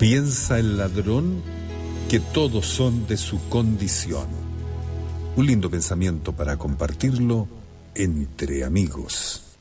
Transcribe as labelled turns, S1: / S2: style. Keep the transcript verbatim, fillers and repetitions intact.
S1: Piensa el ladrón que todos son de su condición. Un lindo pensamiento para compartirlo entre amigos.